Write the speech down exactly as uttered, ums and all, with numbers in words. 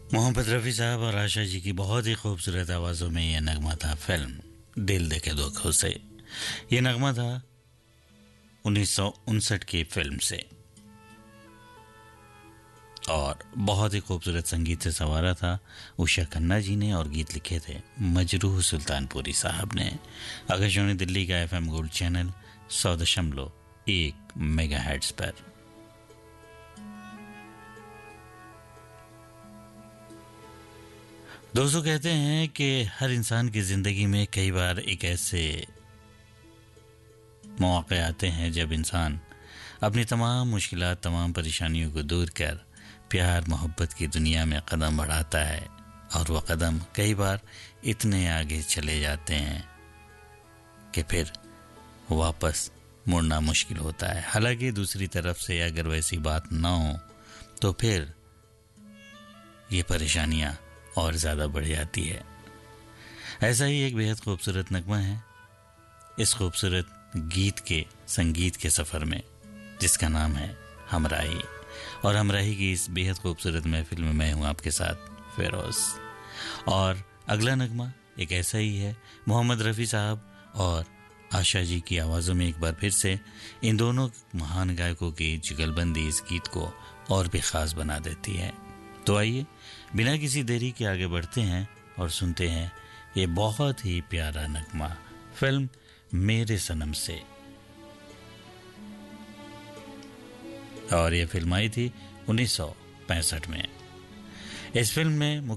मोहम्मद रफ़ी साहब और आशा जी की बहुत ही खूबसूरत आवाज़ों में यह नगमा था फिल्म दिल देके धोखे से। ये नगमा था उन्नीस सौ उनसठ की फिल्म से और बहुत ही खूबसूरत संगीत से संवारा था उषा खन्ना जी ने और गीत लिखे थे मजरूह सुल्तानपुरी साहब ने। आकाशवाणी दिल्ली का एफएम गोल्ड चैनल सौ दशमलव एक मेगा हेर्ट्ज पर। दोस्तों, कहते हैं कि हर इंसान की जिंदगी में कई बार एक ऐसे मौके आते हैं जब इंसान अपनी तमाम मुश्किलात, तमाम परेशानियों को दूर कर प्यार मोहब्बत की दुनिया में कदम बढ़ाता है और वह कदम कई बार इतने आगे चले जाते हैं कि फिर वापस मुड़ना मुश्किल होता है। हालांकि दूसरी तरफ से अगर वैसी बात ना हो तो फिर ये परेशानियां और ज़्यादा बढ़ जाती है। ऐसा ही एक बेहद खूबसूरत नगमा है इस खूबसूरत गीत के संगीत के सफ़र में, जिसका नाम है हमराही। और हमराही की इस बेहद खूबसूरत महफिल में मैं हूँ आपके साथ फेरोज। और अगला नगमा एक ऐसा ही है, मोहम्मद रफ़ी साहब और आशा जी की आवाज़ों में एक बार फिर से इन दोनों महान गायकों की जुगलबंदी इस गीत को और भी ख़ास बना देती है। तो आइए बिना किसी देरी के आगे बढ़ते हैं और सुनते हैं ये बहुत ही प्यारा नगमा फिल्म मेरे सनम से। और ये फिल्म आई थी उन्नीस सौ पैंसठ में। इस फिल्म में